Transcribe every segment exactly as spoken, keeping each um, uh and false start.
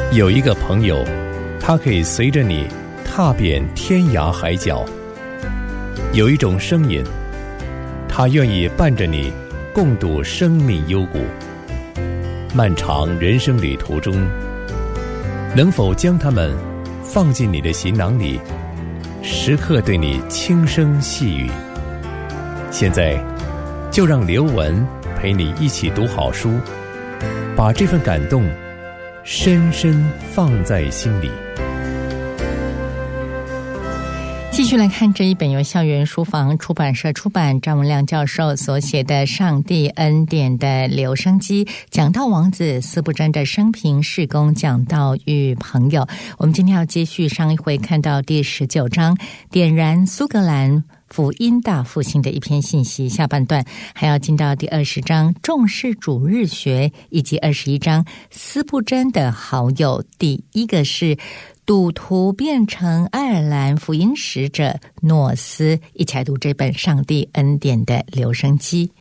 有一个朋友，他可以随着你踏遍天涯海角；有一种声音，他愿意伴着你共度生命幽谷。漫长人生旅途中，能否将他们放进你的行囊里，时刻对你轻声细语？现在就让刘文陪你一起读好书，把这份感动深深放在心里。 继续来看这一本由校园书房出版社出版，张文亮教授所写的《上帝恩典的留声机》，讲道王子司布真的生平、事工、讲道与朋友。我们今天要继续上一回看到第十九章，点燃苏格兰福音大复兴的一篇信息，下半段还要进到第二十章重视主日学，以及二十一章司布真的好友。第一个是赌徒变成爱尔兰福音使者诺斯，一起来读这本上帝恩典的留声机。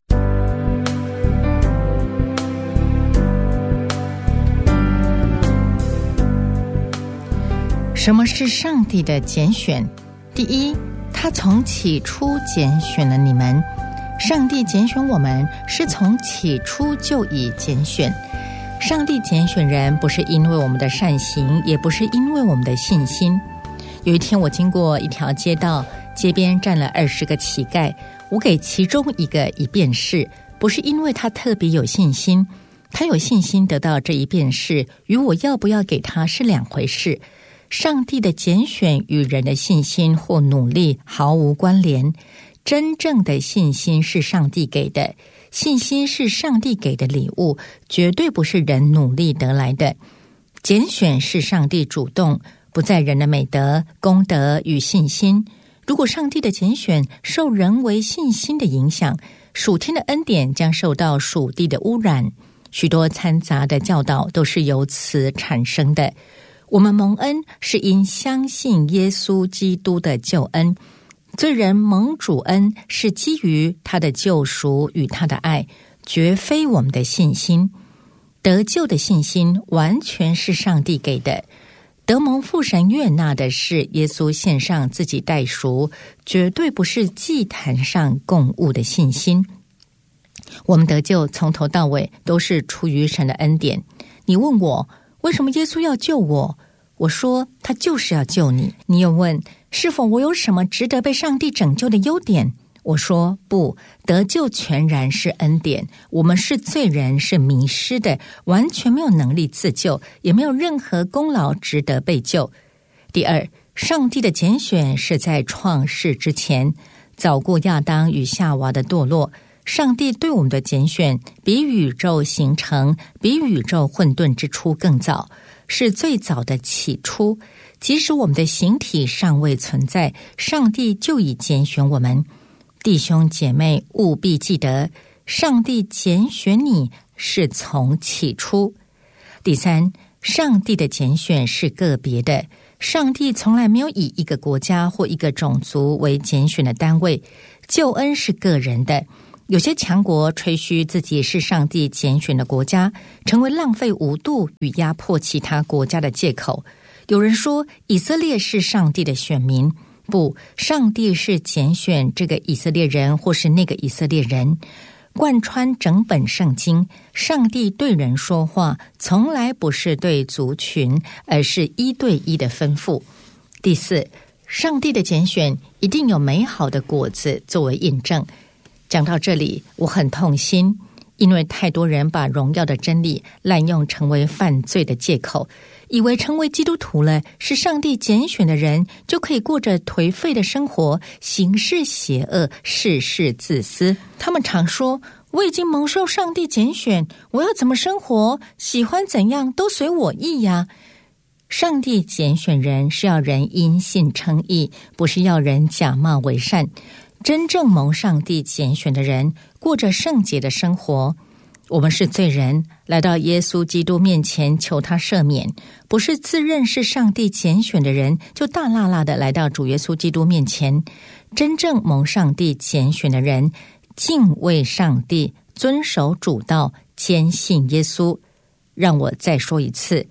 什么是上帝的拣选？第一，他从起初拣选了你们。上帝拣选我们是从起初就已拣选。上帝拣选人不是因为我们的善行，也不是因为我们的信心。有一天我经过一条街道，街边站了二十个乞丐，我给其中一个一便士，不是因为他特别有信心，他有信心得到这一便士，与我要不要给他是两回事。上帝的拣选与人的信心或努力毫无关联，真正的信心是上帝给的，信心是上帝给的礼物，绝对不是人努力得来的。拣选是上帝主动，不在人的美德、功德与信心。如果上帝的拣选受人为信心的影响，属天的恩典将受到属地的污染。许多掺杂的教导都是由此产生的。我们蒙恩是因相信耶稣基督的救恩，罪人蒙主恩是基于他的救赎与他的爱，绝非我们的信心。得救的信心完全是上帝给的，得蒙父神悦纳的是耶稣献上自己代赎，绝对不是祭坛上供物的信心。我们得救从头到尾都是出于神的恩典。你问我为什么耶稣要救我？我说他就是要救你。你又问是否我有什么值得被上帝拯救的优点？我说不，得救全然是恩典。我们是罪人，是迷失的，完全没有能力自救，也没有任何功劳值得被救。第二，上帝的拣选是在创世之前，早过亚当与夏娃的堕落。上帝对我们的拣选比宇宙形成，比宇宙混沌之初更早，是最早的起初。即使我们的形体尚未存在，上帝就已拣选我们。弟兄姐妹，务必记得，上帝拣选你是从起初。第三，上帝的拣选是个别的，上帝从来没有以一个国家或一个种族为拣选的单位，救恩是个人的。有些强国吹嘘自己是上帝拣选的国家，成为浪费无度与压迫其他国家的借口。有人说以色列是上帝的选民，不，上帝是拣选这个以色列人或是那个以色列人。贯穿整本圣经，上帝对人说话从来不是对族群，而是一对一的吩咐。第四，上帝的拣选一定有美好的果子作为印证。讲到这里，我很痛心，因为太多人把荣耀的真理滥用成为犯罪的借口，以为成为基督徒了，是上帝拣选的人，就可以过着颓废的生活，行事邪恶，事事自私。他们常说，我已经蒙受上帝拣选，我要怎么生活，喜欢怎样都随我意呀。上帝拣选人是要人因信称义，不是要人假冒为善。真正蒙上帝拣选的人过着圣洁的生活。我们是罪人，来到耶稣基督面前求他赦免，不是自认是上帝拣选的人就大辣辣的来到主耶稣基督面前。真正蒙上帝拣选的人敬畏上帝，遵守主道，坚信耶稣。让我再说一次，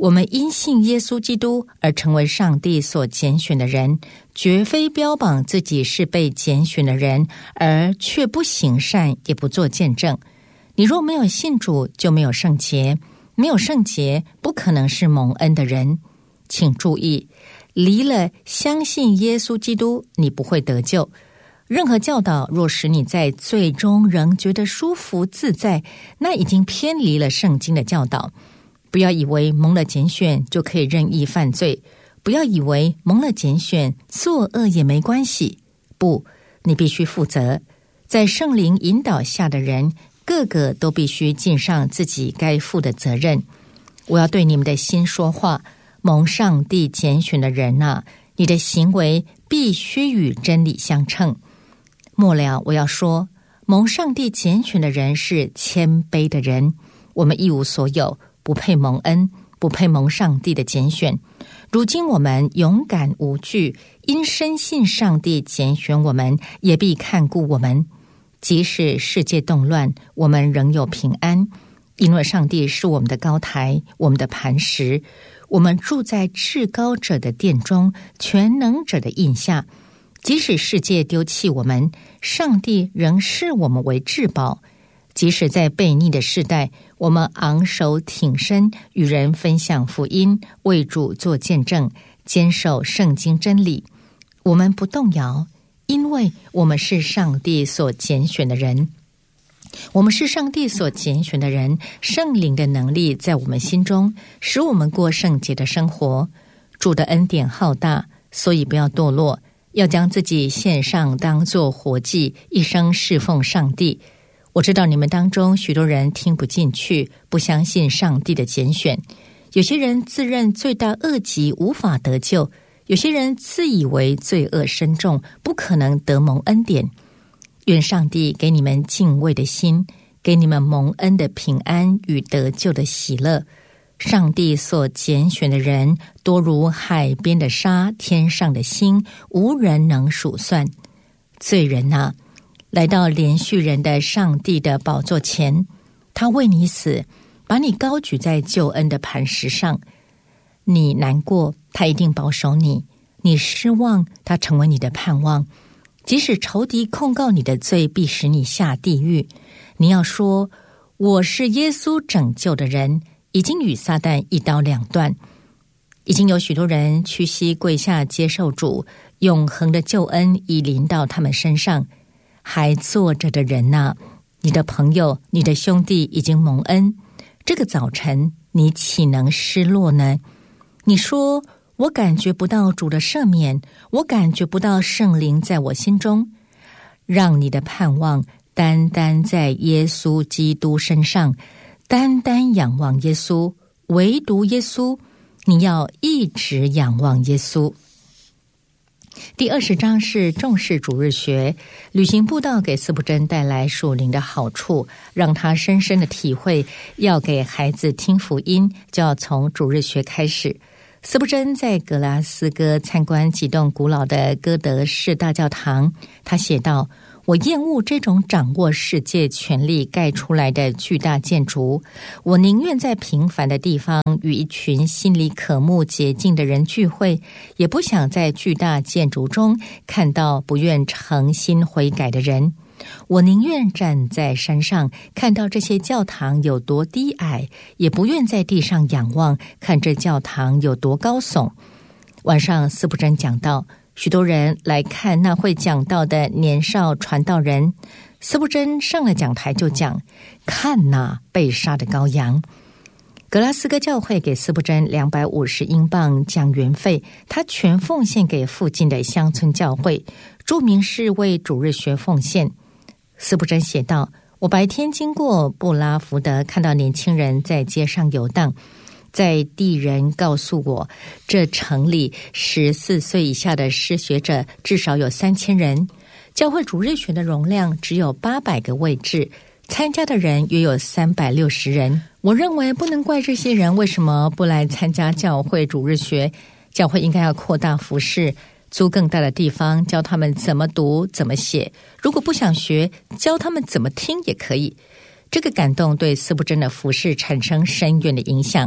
我们因信耶稣基督而成为上帝所拣选的人，绝非标榜自己是被拣选的人，而却不行善，也不做见证。你若没有信主，就没有圣洁，没有圣洁，不可能是蒙恩的人。请注意，离了相信耶稣基督，你不会得救。任何教导若使你在最终仍觉得舒服自在，那已经偏离了圣经的教导。不要以为蒙了拣选就可以任意犯罪，不要以为蒙了拣选作恶也没关系。不，你必须负责。在圣灵引导下的人，个个都必须尽上自己该负的责任。我要对你们的心说话，蒙上帝拣选的人啊，你的行为必须与真理相称。末了我要说，蒙上帝拣选的人是谦卑的人。我们一无所有，不配蒙恩，不配蒙上帝的拣选。如今我们勇敢无惧，因深信上帝拣选我们，也必看顾我们。即使世界动乱，我们仍有平安，因为上帝是我们的高台，我们的磐石。我们住在至高者的殿中，全能者的印下。即使世界丢弃我们，上帝仍视我们为至宝。即使在悖逆的世代，我们昂首挺身，与人分享福音，为主做见证，坚守圣经真理。我们不动摇，因为我们是上帝所拣选的人。我们是上帝所拣选的人，圣灵的能力在我们心中，使我们过圣洁的生活。主的恩典浩大，所以不要堕落，要将自己献上，当作活祭，一生侍奉上帝。我知道你们当中许多人听不进去，不相信上帝的拣选。有些人自认罪大恶极，无法得救；有些人自以为罪恶深重，不可能得蒙恩典。愿上帝给你们敬畏的心，给你们蒙恩的平安与得救的喜乐。上帝所拣选的人，多如海边的沙，天上的星，无人能数算。罪人啊，来到连续人的上帝的宝座前，他为你死，把你高举在救恩的磐石上。你难过，他一定保守你；你失望，他成为你的盼望。即使仇敌控告你的罪，必使你下地狱，你要说，我是耶稣拯救的人，已经与撒旦一刀两断。已经有许多人屈膝跪下接受主，永恒的救恩已临到他们身上。还坐着的人啊，你的朋友，你的兄弟已经蒙恩，这个早晨你岂能失落呢？你说，我感觉不到主的赦免，我感觉不到圣灵在我心中。让你的盼望单单在耶稣基督身上，单单仰望耶稣，唯独耶稣，你要一直仰望耶稣。第二十章是重视主日学，旅行步道给司布真带来属灵的好处，让他深深的体会，要给孩子听福音，就要从主日学开始。司布真在格拉斯哥参观几栋古老的哥德式大教堂，他写道，我厌恶这种掌握世界权力盖出来的巨大建筑，我宁愿在平凡的地方与一群心里渴慕洁净的人聚会，也不想在巨大建筑中看到不愿诚心悔改的人。我宁愿站在山上看到这些教堂有多低矮，也不愿在地上仰望看这教堂有多高耸。晚上司布真讲道，许多人来看那会讲道的年少传道人。司布真上了讲台就讲，看那被杀的羔羊。格拉斯哥教会给司布真两百五十英镑讲员费，他全奉献给附近的乡村教会，著名是为主日学奉献。司布真写道，我白天经过布拉福德，看到年轻人在街上游荡，在地人告诉我，这城里十四岁以下的失学者至少有三千人，教会主日学的容量只有八百个位置，参加的人约有三百六十人。我认为不能怪这些人为什么不来参加教会主日学，教会应该要扩大服事，租更大的地方，教他们怎么读怎么写，如果不想学，教他们怎么听也可以。这个感动对司布真的服事产生深远的影响。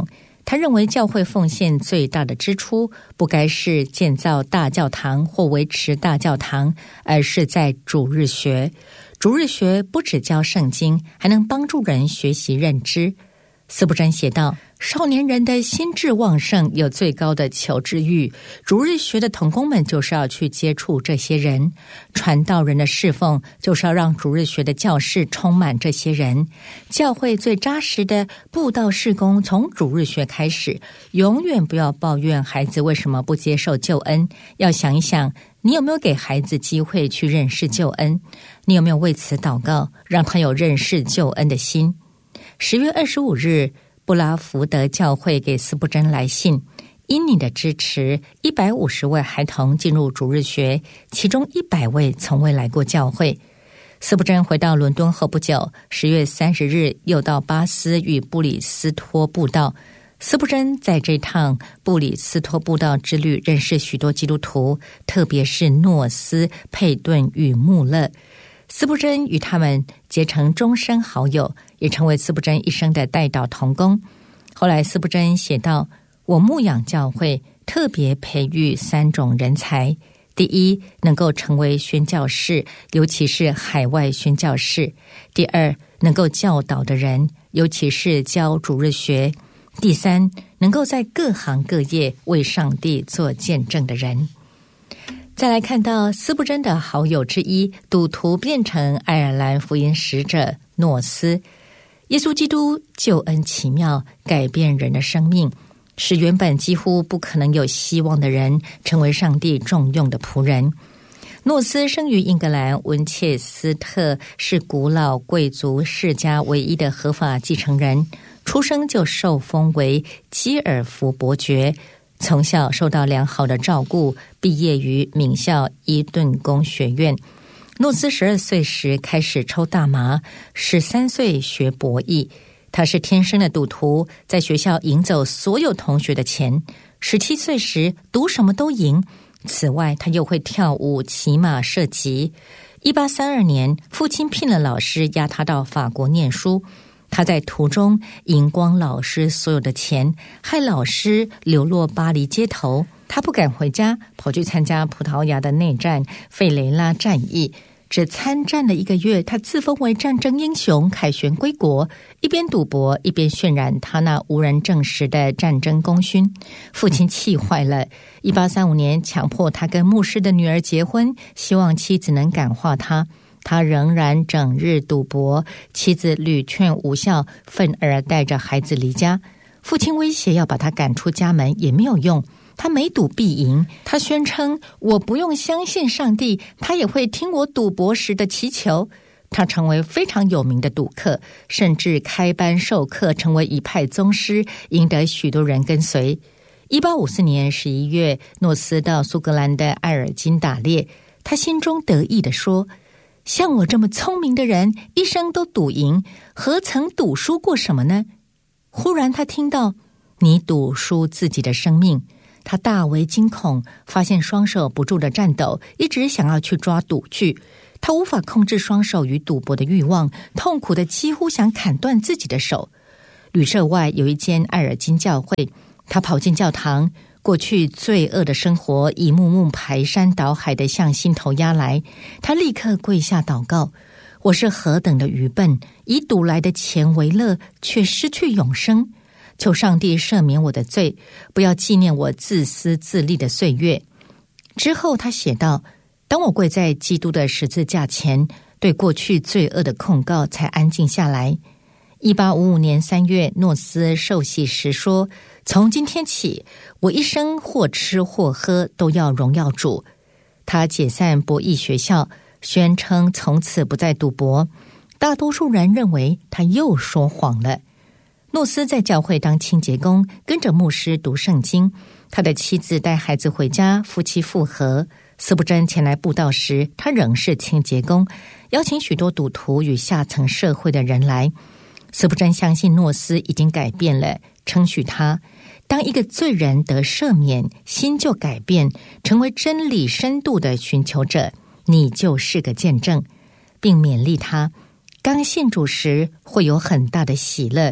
他认为教会奉献最大的支出不该是建造大教堂或维持大教堂，而是在主日学。主日学不只教圣经，还能帮助人学习认知。司布真写道，少年人的心智旺盛，有最高的求知欲。主日学的同工们就是要去接触这些人，传道人的侍奉就是要让主日学的教室充满这些人。教会最扎实的布道事工从主日学开始，永远不要抱怨孩子为什么不接受救恩，要想一想，你有没有给孩子机会去认识救恩？你有没有为此祷告，让他有认识救恩的心？十月二十五日，布拉福德教会给司布真来信，因你的支持，一百五十位孩童进入主日学，其中一百位从未来过教会。司布真回到伦敦后不久，十月三十日又到巴斯与布里斯托布道。司布真在这趟布里斯托布道之旅认识许多基督徒，特别是诺斯、佩顿与穆勒。司布真与他们结成终身好友，也成为司布真一生的代祷同工。后来司布真写道，我牧养教会特别培育三种人才，第一，能够成为宣教士，尤其是海外宣教士；第二，能够教导的人，尤其是教主日学；第三，能够在各行各业为上帝做见证的人。再来看到司布真的好友之一，赌徒变成爱尔兰福音使者诺斯。耶稣基督救恩奇妙，改变人的生命，使原本几乎不可能有希望的人成为上帝重用的仆人。诺斯生于英格兰温切斯特，是古老贵族世家唯一的合法继承人，出生就受封为基尔福伯爵，从小受到良好的照顾，毕业于名校伊顿公学院。诺斯十二岁时开始抽大麻，十三岁学博弈。他是天生的赌徒，在学校赢走所有同学的钱。十七岁时赌什么都赢。此外，他又会跳舞、骑马、射击。一八三二年，父亲聘了老师押他到法国念书。他在途中赢光老师所有的钱，害老师流落巴黎街头。他不敢回家，跑去参加葡萄牙的内战费雷拉战役。只参战了一个月，他自封为战争英雄，凯旋归国，一边赌博一边渲染他那无人证实的战争功勋。父亲气坏了，一八三五年强迫他跟牧师的女儿结婚，希望妻子能感化他。他仍然整日赌博，妻子屡劝无效，愤而带着孩子离家。父亲威胁要把他赶出家门，也没有用。他每赌必赢，他宣称我不用相信上帝，他也会听我赌博时的祈求。他成为非常有名的赌客，甚至开班授课，成为一派宗师，赢得许多人跟随。一八五四年十一月，诺斯到苏格兰的埃尔金打猎，他心中得意地说，像我这么聪明的人，一生都赌赢，何曾赌输过什么呢？忽然他听到，你赌输自己的生命。他大为惊恐，发现双手不住的颤抖，一直想要去抓赌具。他无法控制双手与赌博的欲望，痛苦的几乎想砍断自己的手。旅社外有一间爱尔金教会，他跑进教堂，过去罪恶的生活一幕幕排山倒海的向心头压来。他立刻跪下祷告，我是何等的愚笨，以赌来的钱为乐，却失去永生。求上帝赦免我的罪，不要纪念我自私自利的岁月。之后他写道，当我跪在基督的十字架前，对过去罪恶的控告才安静下来。一八五五年三月，诺斯受洗时说，从今天起，我一生或吃或喝都要荣耀主。他解散博弈学校，宣称从此不再赌博。大多数人认为他又说谎了。诺斯在教会当清洁工，跟着牧师读圣经。他的妻子带孩子回家，夫妻复合。司布真前来布道时，他仍是清洁工，邀请许多赌徒与下层社会的人来。司布真相信诺斯已经改变了，称许他，当一个罪人得赦免，心就改变，成为真理深度的寻求者，你就是个见证，并勉励他，刚信主时会有很大的喜乐，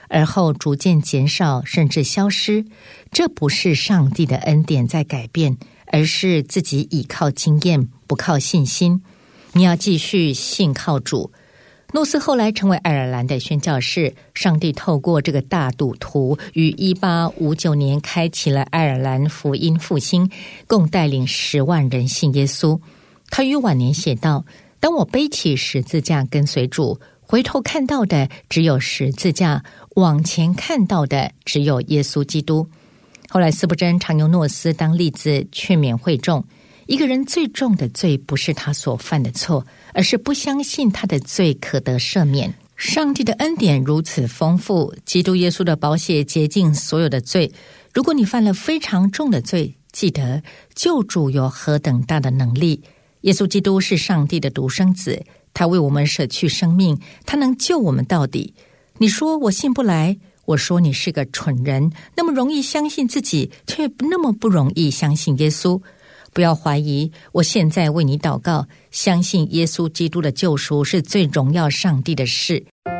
而后逐渐减少甚至消失。这不是上帝的恩典在改变，而是自己倚靠经验，不靠信心。你要继续信靠主。诺斯后来成为爱尔兰的宣教士，上帝透过这个大赌徒于一八五九年开启了爱尔兰福音复兴，共带领十万人信耶稣。他于晚年写道，当我背起十字架跟随主，回头看到的只有十字架，往前看到的只有耶稣基督。后来司布真常用诺斯当例子劝勉会众，一个人最重的罪不是他所犯的错，而是不相信他的罪可得赦免。上帝的恩典如此丰富，基督耶稣的宝血洁净所有的罪。如果你犯了非常重的罪，记得救主有何等大的能力。耶稣基督是上帝的独生子，他为我们舍去生命，他能救我们到底。你说我信不来，我说你是个蠢人，那么容易相信自己，却那么不容易相信耶稣。不要怀疑，我现在为你祷告，相信耶稣基督的救赎是最荣耀上帝的事。